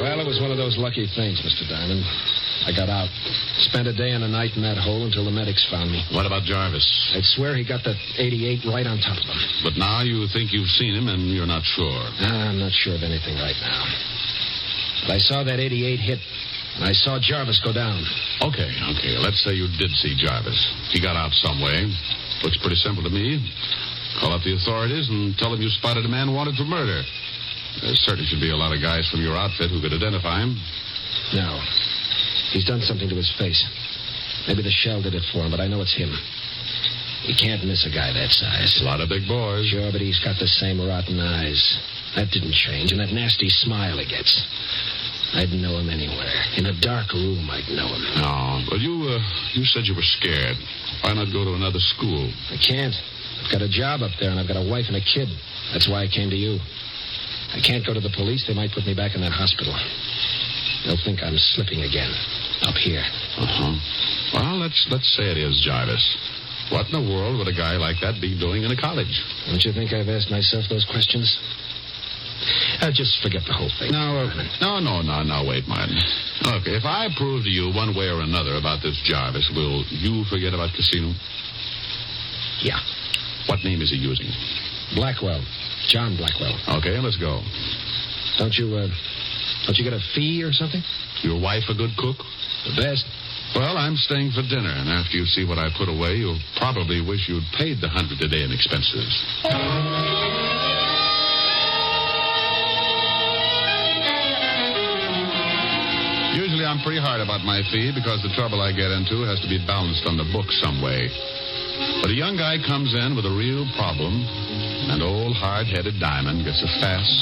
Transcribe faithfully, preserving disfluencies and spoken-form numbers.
Well, it was one of those lucky things, Mister Diamond. I got out. Spent a day and a night in that hole until the medics found me. What about Jarvis? I'd swear he got the eighty-eight right on top of him. But now you think you've seen him and you're not sure. Nah, I'm not sure of anything right now. But I saw that eighty-eight hit, and I saw Jarvis go down. Okay, okay. Let's say you did see Jarvis. He got out some way. Looks pretty simple to me. Call up the authorities and tell them you spotted a man wanted for murder. There certainly should be a lot of guys from your outfit who could identify him. No. He's done something to his face. Maybe the shell did it for him, but I know it's him. You can't miss a guy that size. A lot of big boys. Sure, but he's got the same rotten eyes. That didn't change, and that nasty smile he gets. I'd know him anywhere. In a dark room, I'd know him. No, but you, uh, you said you were scared. Why not go to another school? I can't. I've got a job up there, and I've got a wife and a kid. That's why I came to you. I can't go to the police. They might put me back in that hospital. They'll think I'm slipping again. Up here. Uh-huh. Well, let's let's say it is Jarvis. What in the world would a guy like that be doing in a college? Don't you think I've asked myself those questions? Uh, just forget the whole thing. No, uh, no, no, no, no, wait, Martin. Look, if I prove to you one way or another about this Jarvis, will you forget about Casino? Yeah. What name is he using? Blackwell. John Blackwell. Okay, let's go. Don't you, uh, don't you get a fee or something? Your wife a good cook? The best. Well, I'm staying for dinner, and after you see what I put away, you'll probably wish you'd paid the hundred a day in expenses. Usually I'm pretty hard about my fee because the trouble I get into has to be balanced on the book some way. But a young guy comes in with a real problem, and old hard-headed Diamond gets a fast